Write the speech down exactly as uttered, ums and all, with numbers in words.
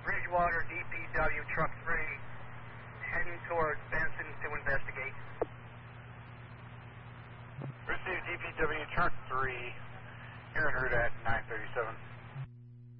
Bridgewater, D P W Truck three, heading towards Benson to investigate. Received D P W Truck